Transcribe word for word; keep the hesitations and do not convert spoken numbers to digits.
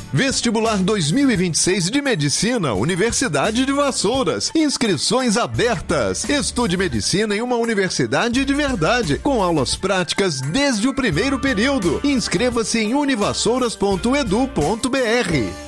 Vestibular dois mil e vinte e seis de Medicina, Universidade de Vassouras. Inscrições abertas. Estude medicina em uma universidade de verdade, com aulas práticas desde o primeiro período. Inscreva-se em univassouras ponto edu ponto br.